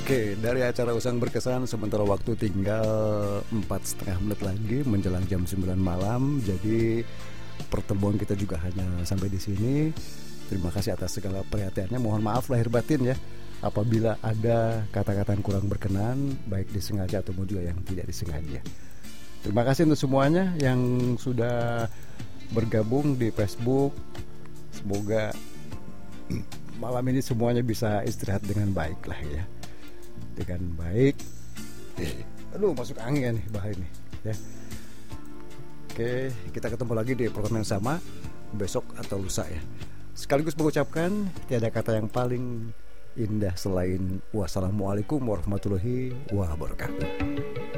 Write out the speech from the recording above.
Oke, dari acara Usang Berkesan sementara waktu tinggal 4,5 menit lagi menjelang jam 9 malam. Jadi pertemuan kita juga hanya sampai di sini. Terima kasih atas segala perhatiannya. Mohon maaf lahir batin ya apabila ada kata-kata yang kurang berkenan, baik disengaja ataupun juga yang tidak disengaja. Terima kasih untuk semuanya yang sudah bergabung di Facebook. Semoga malam ini semuanya bisa istirahat dengan baik lah ya. Dengan baik. Aduh, masuk angin ya nih bahaya nih ya. Oke, kita ketemu lagi di program yang sama besok atau lusa ya. Sekaligus mengucapkan tiada kata yang paling indah selain wassalamualaikum warahmatullahi wabarakatuh.